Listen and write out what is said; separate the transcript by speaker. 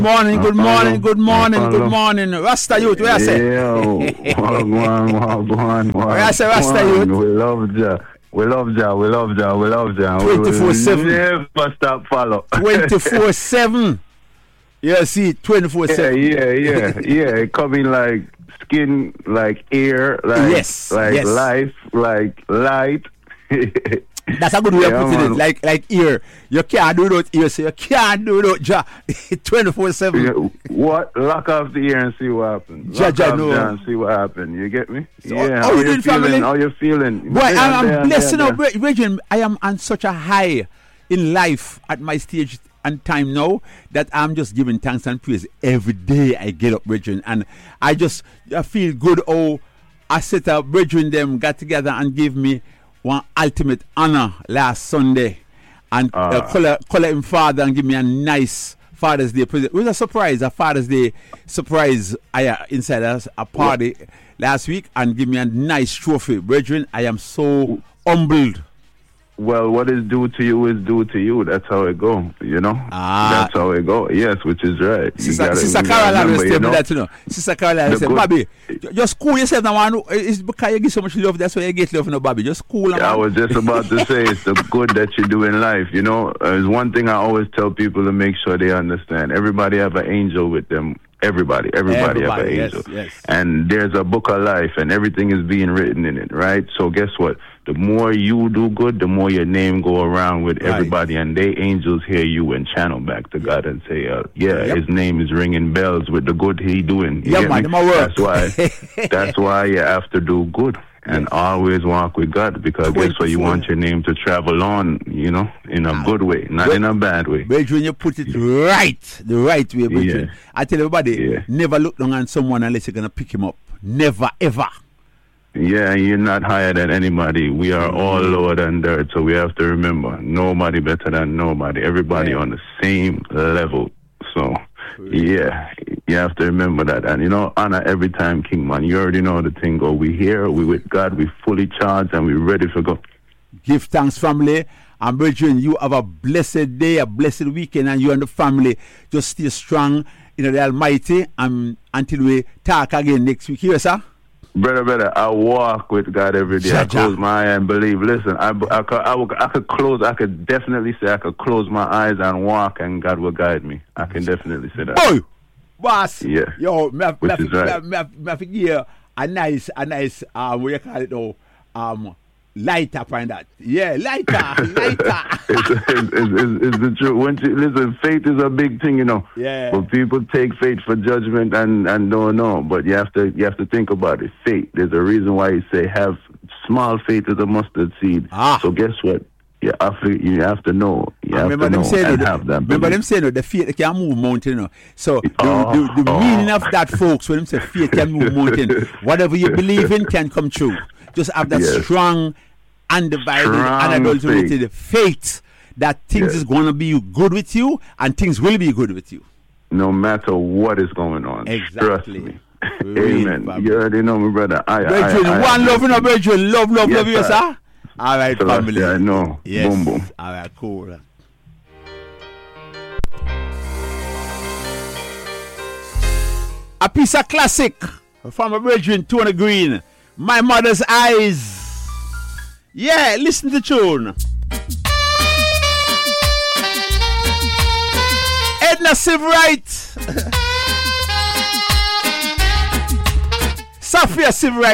Speaker 1: Morning, good morning. Rasta youth, where I say?
Speaker 2: Yo, one.
Speaker 1: Where I say Rasta youth?
Speaker 2: We love ya. We love ya.
Speaker 1: 24/7.
Speaker 2: Never stop follow.
Speaker 1: 24/7. Yeah, see, 24/7.
Speaker 2: Yeah. Coming like skin, like air, like
Speaker 1: yes.
Speaker 2: life, like light.
Speaker 1: That's a good way of putting it. Like ear. You can't do that ear, so you can't do that ja. 24/7.
Speaker 2: What? Lock off the ear and see what happens. Lock off and see what happens. You get me?
Speaker 1: So, how you doing, family?
Speaker 2: How you feeling?
Speaker 1: Boy, I'm blessed up, Regine. I am on such a high in life at my stage and time now that I'm just giving thanks and praise every day I get up, Regine. And I feel good. Oh, I set up, Regine, them got together and gave me one ultimate honor last Sunday, and call him father and give me a nice Father's Day present. It was a surprise, a Father's Day surprise inside a party last week, and give me a nice trophy. Brethren, I am so humbled.
Speaker 2: Well, what is due to you is due to you. That's how it go, you know. That's how it go. Yes, which is right.
Speaker 1: Sister Caroline will stay with that, you know. Sister Caroline said, Bobby, just cool yourself now, man. It's because you give so much love, that's why you get love, no, Bobby. Just cool, man.
Speaker 2: I was just about to say, it's the good that you do in life, you know. It's one thing I always tell people to make sure they understand. Everybody have an angel with them. Everybody have an angel.
Speaker 1: Yes.
Speaker 2: And there's a book of life, and everything is being written in it, right? So guess what? The more you do good, the more your name go around with everybody, and they angels hear you and channel back to God and say, his name is ringing bells with the good he doing.
Speaker 1: Yeah, man,
Speaker 2: that's why you have to do good and always walk with God, because guess what? You want your name to travel on, you know, in a good way, not in a bad way.
Speaker 1: When you put it right, the right way, Bridget.
Speaker 2: Yeah.
Speaker 1: I tell everybody, never look down on someone unless you're going to pick him up. Never, ever.
Speaker 2: Yeah, you're not higher than anybody. We are all lower than dirt, so we have to remember, nobody better than nobody. Everybody on the same level. So, you have to remember that. And, you know, honor every time, King, man. You already know the thing go. We here, we with God, we fully charged, and we ready to go.
Speaker 1: Give thanks, family. And, brethren, you have a blessed day, a blessed weekend, and you and the family just stay strong in the Almighty until we talk again next week. Here, sir?
Speaker 2: Brother, I walk with God every day. I close my eye and believe. Listen, I could definitely say I could close my eyes and walk, and God will guide me. I can definitely say that.
Speaker 1: Boy, boss.
Speaker 2: Yeah.
Speaker 1: Yo,
Speaker 2: which is right.
Speaker 1: Me figure a nice, what you call it now, light up and that. Yeah, lighter.
Speaker 2: It's the truth. Once you listen, faith is a big thing, you know.
Speaker 1: Yeah.
Speaker 2: But people take faith for judgment and don't know. But you have to think about it. Faith. There's a reason why you say have small faith as a mustard seed. So guess what? You have to know. You have to know and have that.
Speaker 1: Remember them saying the faith can move mountain. You know? So the meaning of that, folks, when them say faith can move mountain, whatever you believe in can come true. Just have that strong, undivided, unadulterated faith that things is going to be good with you and things will be good with you.
Speaker 2: No matter what is going on.
Speaker 1: Exactly.
Speaker 2: Trust me. Amen. You already know me, brother.
Speaker 1: One love, love you, sir. All right, family.
Speaker 2: I know.
Speaker 1: Yes.
Speaker 2: Boom, boom.
Speaker 1: All right, cool. A piece of classic from a Virgin Tony Green. My Mother's Eyes. Yeah, listen to the tune. Edna Sivright. Sophia Sivright.